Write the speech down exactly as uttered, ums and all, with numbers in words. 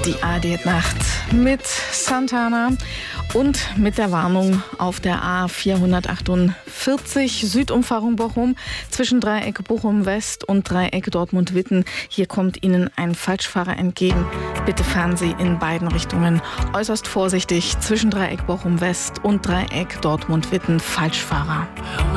Die A R D-Nacht mit Santana und mit der Warnung auf der A vierhundertachtundvierzig Südumfahrung Bochum zwischen Dreieck Bochum West und Dreieck Dortmund Witten. Hier kommt Ihnen ein Falschfahrer entgegen. Bitte fahren Sie in beiden Richtungen äußerst vorsichtig zwischen Dreieck Bochum West und Dreieck Dortmund Witten. Falschfahrer.